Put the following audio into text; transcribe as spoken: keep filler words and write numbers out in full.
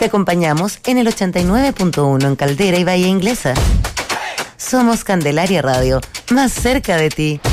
Te acompañamos en el ochenta y nueve punto uno en Caldera y Bahía Inglesa. Somos Candelaria Radio, más cerca de ti.